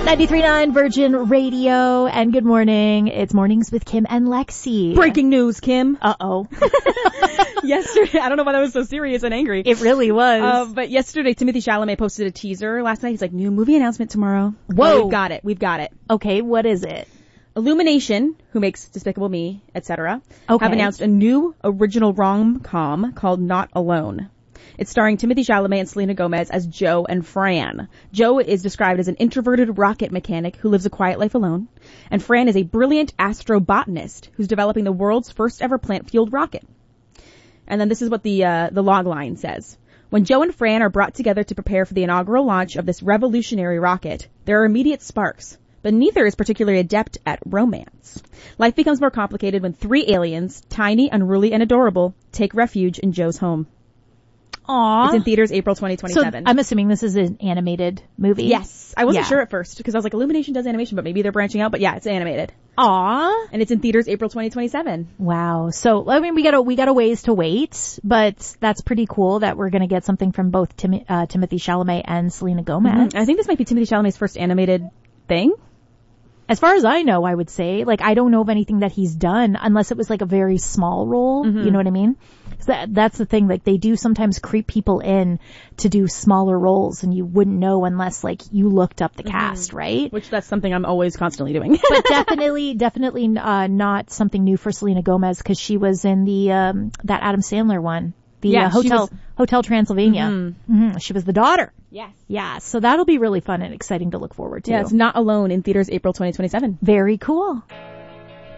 93.9 Virgin Radio, and good morning. It's Mornings with Kim and Lexi. Breaking news, Kim. Uh-oh. Yesterday, I don't know why that was so serious and angry. It really was. But yesterday, Timothée Chalamet posted a teaser last night. He's like, new movie announcement tomorrow. Whoa. Oh, we've got it. Okay, what is it? Illumination, who makes Despicable Me, etc., Okay. have announced a new original rom-com called Not Alone. It's starring Timothée Chalamet and Selena Gomez as Joe and Fran. Joe is described as an introverted rocket mechanic who lives a quiet life alone, and Fran is a brilliant astrobotanist who's developing the world's first ever plant-fueled rocket. And then this is what the log line says. When Joe and Fran are brought together to prepare for the inaugural launch of this revolutionary rocket, there are immediate sparks, but neither is particularly adept at romance. Life becomes more complicated when three aliens, tiny, unruly, and adorable, take refuge in Joe's home. Aww. It's in theaters April 2027. So I'm assuming this is an animated movie. Yes. I wasn't sure at first because I was like, Illumination does animation, but maybe they're branching out. But yeah, it's animated. Aww. And it's in theaters April 2027. Wow. So, I mean, we got a ways to wait, but that's pretty cool that we're going to get something from both Timothée Chalamet and Selena Gomez. Mm-hmm. I think this might be Timothée Chalamet's first animated thing. As far as I know, I would say, like, I don't know of anything that he's done unless it was like a very small role. Mm-hmm. You know what I mean? So that's the thing. Like, they do sometimes creep people in to do smaller roles, and you wouldn't know unless, like, you looked up the cast, right? Which that's something I'm always constantly doing. But definitely not something new for Selena Gomez, because she was in the that Adam Sandler one, the Hotel Transylvania. Mm-hmm. Mm-hmm. She was the daughter. Yes. Yeah, so that'll be really fun and exciting to look forward to. Yeah, it's Not Alone in theaters April 2027. Very cool.